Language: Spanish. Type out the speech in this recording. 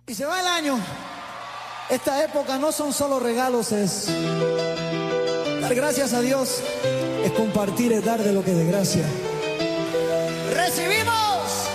Y se va el año. Esta época no son solo regalos, es dar gracias a Dios, es compartir, es dar de lo que de gracia recibimos.